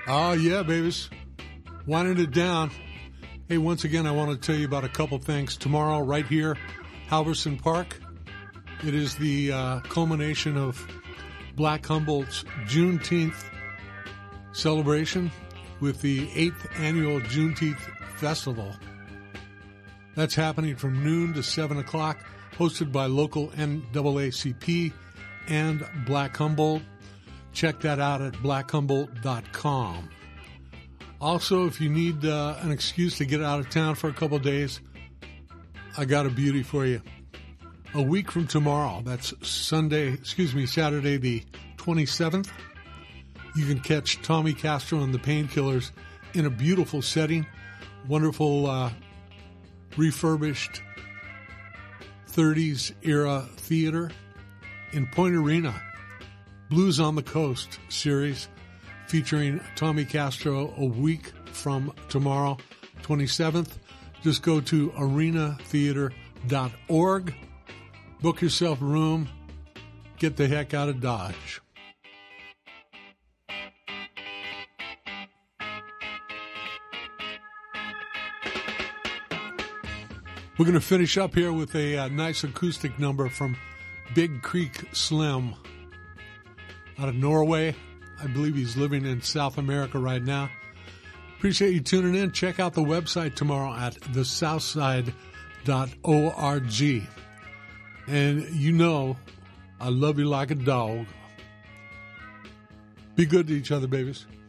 Oh, yeah, babies. Winding it down. Hey, once again, I want to tell you about a couple things. Tomorrow, right here, Halverson Park, it is the culmination of Black Humboldt's Juneteenth celebration with the 8th annual Juneteenth Festival. That's happening from noon to 7 o'clock, hosted by local NAACP and Black Humboldt. Check that out at blackhumboldt.com. Also, if you need an excuse to get out of town for a couple of days, I got a beauty for you. A week from tomorrow, that's Saturday the 27th, you can catch Tommy Castro and the Painkillers in a beautiful setting, wonderful refurbished 30s era theater in Point Arena. Blues on the Coast series featuring Tommy Castro a week from tomorrow, 27th. Just go to arenatheater.org, book yourself a room, get the heck out of Dodge. We're going to finish up here with a nice acoustic number from Big Creek Slim out of Norway. I believe he's living in South America right now. Appreciate you tuning in. Check out the website tomorrow at thesouthside.org. And you know, I love you like a dog. Be good to each other, babies.